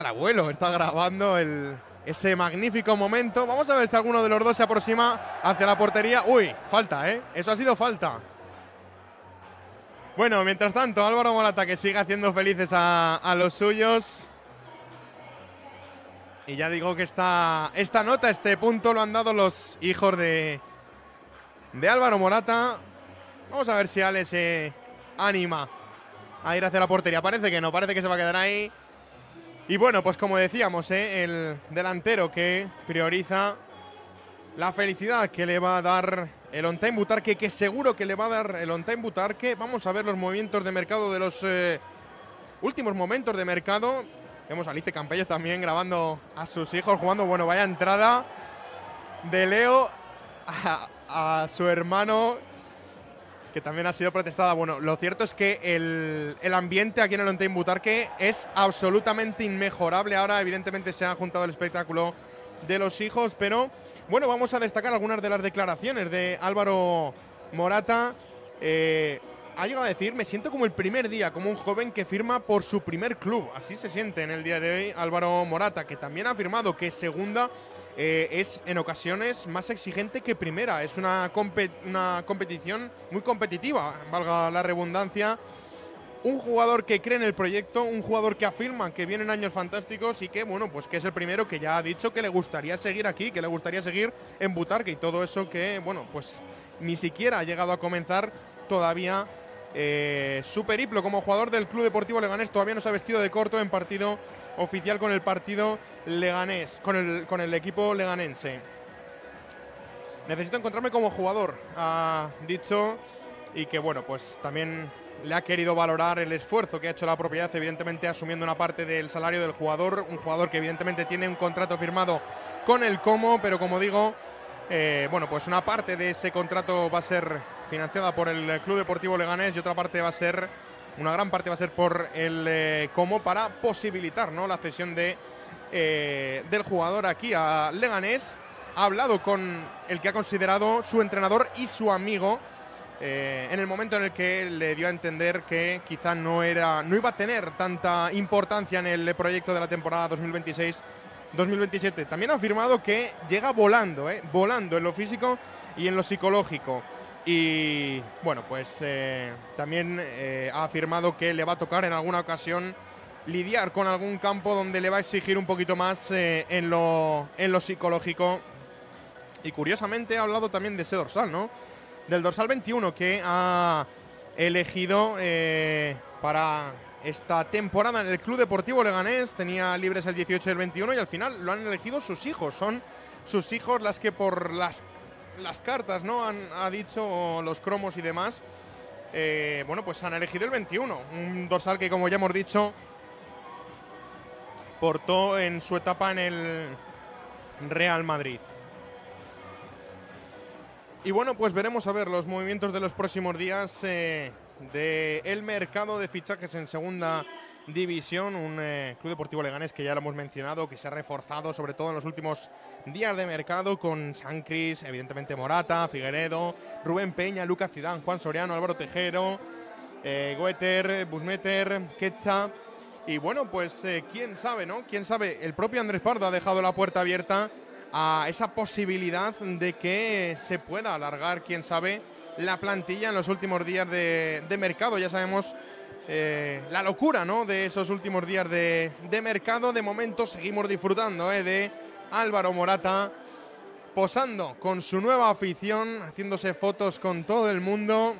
El abuelo está grabando ese magnífico momento. Vamos a ver si alguno de los dos se aproxima hacia la portería. Uy, falta, ¿eh? Eso ha sido falta. Bueno, mientras tanto, Álvaro Morata, que sigue haciendo felices a los suyos. Y ya digo que esta nota, este punto lo han dado los hijos de Álvaro Morata. Vamos a ver si Ale se anima a ir hacia la portería. Parece que no, parece que se va a quedar ahí. Y bueno, pues como decíamos, el delantero que prioriza la felicidad que le va a dar el On-Time Butarque, que seguro que le va a dar el On-Time Butarque. Vamos a ver los movimientos de mercado de los últimos momentos de mercado. Vemos a Alice Campello también grabando a sus hijos jugando. Bueno, vaya entrada de Leo a su hermano, que también ha sido protestada. Bueno, lo cierto es que el ambiente aquí en el On-Time Butarque es absolutamente inmejorable. Ahora, evidentemente, se ha juntado el espectáculo de los hijos, pero bueno, vamos a destacar algunas de las declaraciones de Álvaro Morata. Ha llegado a decir: me siento como el primer día, como un joven que firma por su primer club. Así se siente en el día de hoy Álvaro Morata, que también ha afirmado que segunda es en ocasiones más exigente que primera. Es una competición muy competitiva, valga la redundancia. Un jugador que cree en el proyecto, un jugador que afirma que vienen años fantásticos y que, bueno, pues que es el primero que ya ha dicho que le gustaría seguir aquí, que le gustaría seguir en Butarque, y todo eso que, bueno, pues ni siquiera ha llegado a comenzar todavía su periplo como jugador del Club Deportivo Leganés. Todavía no se ha vestido de corto en partido oficial con el partido leganés, con el equipo leganense. Necesito encontrarme como jugador, ha dicho, y que bueno, pues también le ha querido valorar el esfuerzo que ha hecho la propiedad, evidentemente asumiendo una parte del salario del jugador, un jugador que evidentemente tiene un contrato firmado con el Como, pero como digo, bueno, pues una parte de ese contrato va a ser financiada por el Club Deportivo Leganés y otra parte va a ser, una gran parte va a ser por el Como, para posibilitar, ¿no?, la cesión del jugador aquí a Leganés. Ha hablado con el que ha considerado su entrenador y su amigo en el momento en el que le dio a entender que quizá no iba a tener tanta importancia en el proyecto de la temporada 2026-2027. También ha afirmado que llega volando en lo físico y en lo psicológico. Y bueno, pues también ha afirmado que le va a tocar en alguna ocasión lidiar con algún campo donde le va a exigir un poquito más en lo psicológico. Y curiosamente ha hablado también de ese dorsal, ¿no?, del dorsal 21 que ha elegido para esta temporada en el Club Deportivo Leganés. Tenía libres el 18 y el 21 y al final lo han elegido sus hijos. Son sus hijos las que por las cartas, ¿no?, ha dicho, los cromos y demás, bueno, pues han elegido el 21. Un dorsal que, como ya hemos dicho, portó en su etapa en el Real Madrid. Y bueno, pues veremos a ver los movimientos de los próximos días del mercado de fichajes en segunda división. Un Club Deportivo Leganés que ya lo hemos mencionado, que se ha reforzado sobre todo en los últimos días de mercado con Sancris, evidentemente Morata, Figueredo, Rubén Peña, Lucas Zidane, Juan Soriano, Álvaro Tejero, Goeter, Busmeter, Quecha. Y bueno, pues quién sabe, ¿no? Quién sabe, el propio Andrés Pardo ha dejado la puerta abierta a esa posibilidad de que se pueda alargar, quién sabe, la plantilla en los últimos días de mercado. Ya sabemos la locura, ¿no?, de esos últimos días de mercado. De momento seguimos disfrutando de Álvaro Morata posando con su nueva afición, haciéndose fotos con todo el mundo.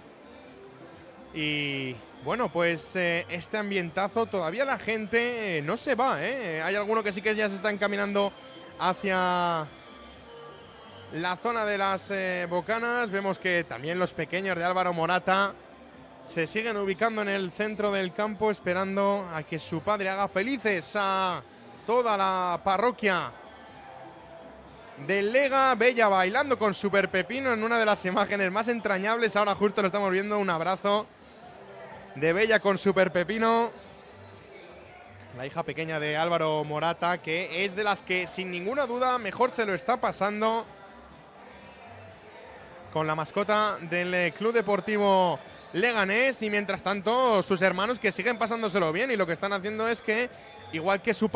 Y bueno, pues este ambientazo, todavía la gente no se va, hay alguno que sí que ya se está encaminando hacia la zona de las bocanas. Vemos que también los pequeños de Álvaro Morata se siguen ubicando en el centro del campo, esperando a que su padre haga felices a toda la parroquia del Lega. Bella bailando con Super Pepino en una de las imágenes más entrañables. Ahora justo lo estamos viendo, un abrazo de Bella con Super Pepino, la hija pequeña de Álvaro Morata, que es de las que sin ninguna duda mejor se lo está pasando con la mascota del Club Deportivo Leganés. Y mientras tanto sus hermanos, que siguen pasándoselo bien, y lo que están haciendo es que, igual que su